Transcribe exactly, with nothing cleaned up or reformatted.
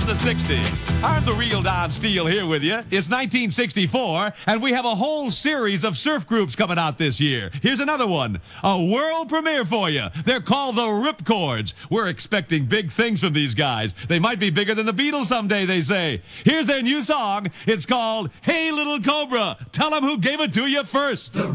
from the sixties. I'm the real Don Steele here with you. It's nineteen sixty-four, and we have a whole series of surf groups coming out this year. Here's another one, a world premiere for you. They're called the Ripcords. We're expecting big things from these guys. They might be bigger than the Beatles someday, they say. Here's their new song. It's called Hey Little Cobra. Tell them who gave it to you first.